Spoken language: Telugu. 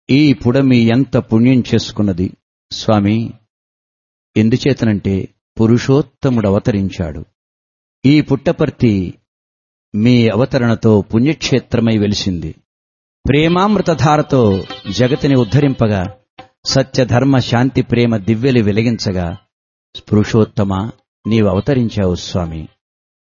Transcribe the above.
ఈ పుడమి ఎంత పుణ్యం చేసుకున్నది స్వామి. ఎందుచేతనంటే పురుషోత్తముడు అవతరించాడు. ఈ పుట్టపర్తి మీ అవతరణతో పుణ్యక్షేత్రమై వెలిసింది. ప్రేమామృతధారతో జగతిని ఉద్ధరింపగా, సత్యధర్మ శాంతి ప్రేమ దివ్యలు వెలిగించగా పురుషోత్తమ నీవు అవతరించావు స్వామి.